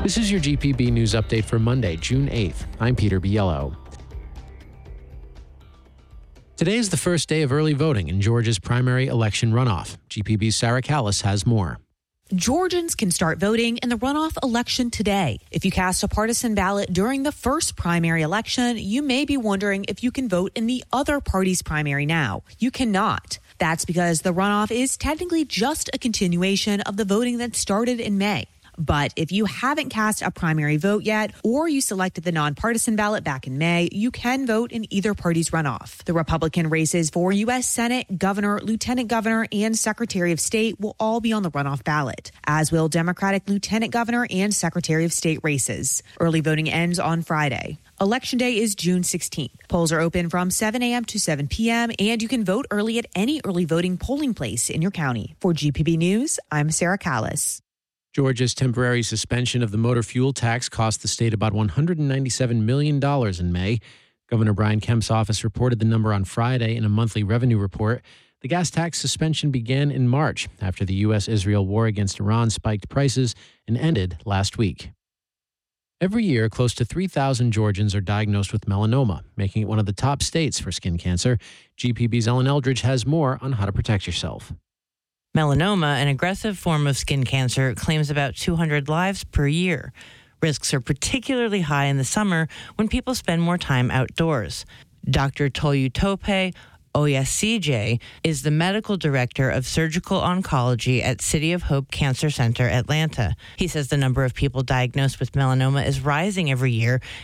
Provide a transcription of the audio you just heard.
This is your GPB News Update for Monday, June 8th. I'm Peter Biello. Today is the first day of early voting in Georgia's primary election runoff. GPB's Sarah Callis has more. Georgians can start voting in the runoff election today. If you cast a partisan ballot during the first primary election, you may be wondering if you can vote in the other party's primary now. You cannot. That's because the runoff is technically just a continuation of the voting that started in May. But if you haven't cast a primary vote yet, or you selected the nonpartisan ballot back in May, you can vote in either party's runoff. The Republican races for U.S. Senate, governor, lieutenant governor, and secretary of state will all be on the runoff ballot, as will Democratic lieutenant governor and secretary of state races. Early voting ends on Friday. Election day is June 16th. Polls are open from 7 a.m. to 7 p.m., and you can vote early at any early voting polling place in your county. For GPB News, I'm Sarah Callis. Georgia's temporary suspension of the motor fuel tax cost the state about $197 million in May. Governor Brian Kemp's office reported the number on Friday in a monthly revenue report. The gas tax suspension began in March after the U.S.-Israel war against Iran spiked prices and ended last week. Every year, close to 3,000 Georgians are diagnosed with melanoma, making it one of the top states for skin cancer. GPB's Ellen Eldridge has more on how to protect yourself. Melanoma, an aggressive form of skin cancer, claims about 200 lives per year. Risks are particularly high in the summer when people spend more time outdoors. Dr. Tolu Tope Oyasije is the medical director of surgical oncology at City of Hope Cancer Center, Atlanta. He says the number of people diagnosed with melanoma is rising every year